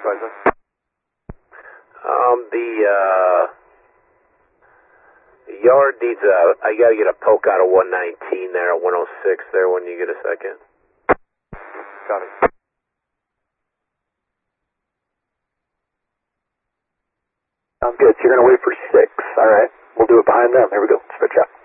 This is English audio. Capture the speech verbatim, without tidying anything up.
advisor. Um, the, uh, the yard needs a, I gotta get a poke out of one nineteen there at one oh six there when you get a second. Got it. Sounds good. So you're going to wait for six. All right. We'll do it behind them. Here we go. Switch up.